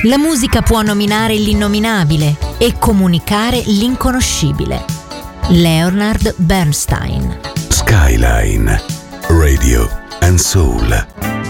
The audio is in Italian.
La musica può nominare l'innominabile e comunicare l'inconoscibile. Leonard Bernstein. Skyline, Radio and Soul.